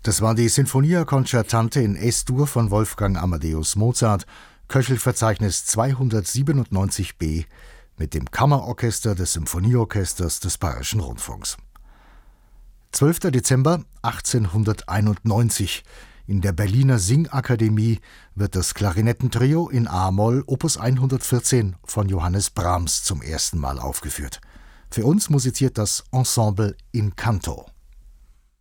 Das war die Sinfonia Concertante in Es-Dur von Wolfgang Amadeus Mozart, Köchelverzeichnis 297b, mit dem Kammerorchester des Symphonieorchesters des Bayerischen Rundfunks. 12. Dezember 1891. In der Berliner Singakademie wird das Klarinettentrio in a-Moll Opus 114 von Johannes Brahms zum ersten Mal aufgeführt. Für uns musiziert das Ensemble in Canto.